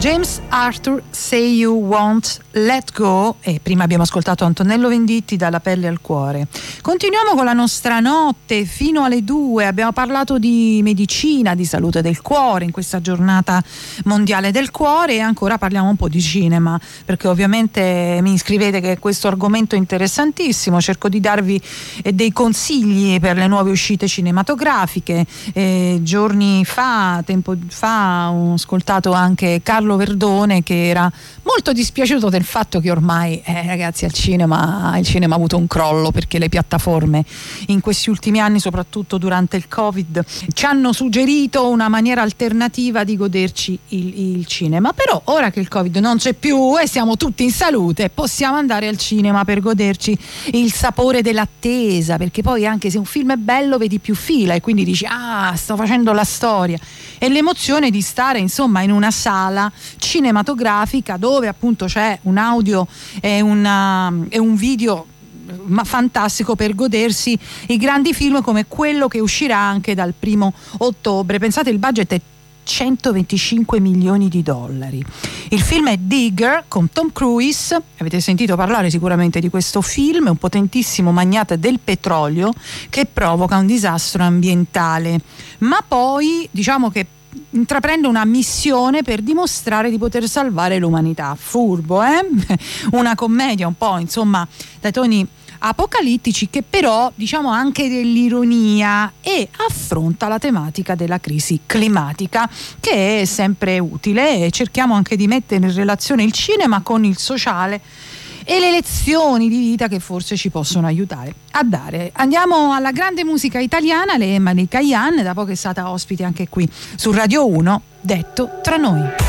James Arthur, Say You Won't Let Go, e prima abbiamo ascoltato Antonello Venditti, Dalla pelle al cuore. Continuiamo con la nostra notte fino alle 2. Abbiamo parlato di medicina, di salute del cuore in questa giornata mondiale del cuore, e ancora parliamo un po' di cinema, perché ovviamente mi scrivete che questo argomento è interessantissimo. Cerco di darvi dei consigli per le nuove uscite cinematografiche. Giorni fa, tempo fa, ho ascoltato anche Carlo Verdone, che era molto dispiaciuto del fatto che ormai ragazzi il cinema ha avuto un crollo, perché le piattaforme in questi ultimi anni, soprattutto durante il Covid, ci hanno suggerito una maniera alternativa di goderci il cinema. Però ora che il Covid non c'è più e siamo tutti in salute, possiamo andare al cinema per goderci il sapore dell'attesa, perché poi anche se un film è bello vedi più fila e quindi dici sto facendo la storia, e l'emozione di stare insomma in una sala cinematografica dove appunto c'è un audio e un video fantastico per godersi i grandi film come quello che uscirà anche dal 1° ottobre. Pensate, il budget è $125 milioni. Il film è Digger con Tom Cruise. Avete sentito parlare sicuramente di questo film, è un potentissimo magnate del petrolio che provoca un disastro ambientale, ma poi diciamo che intraprende una missione per dimostrare di poter salvare l'umanità. Furbo, una commedia un po' insomma dai toni apocalittici, che però diciamo anche dell'ironia, e affronta la tematica della crisi climatica, che è sempre utile, e cerchiamo anche di mettere in relazione il cinema con il sociale e le lezioni di vita che forse ci possono aiutare a dare. Andiamo alla grande musica italiana, lei è Malika Yan, da poco è stata ospite anche qui su Radio 1, Detto tra noi.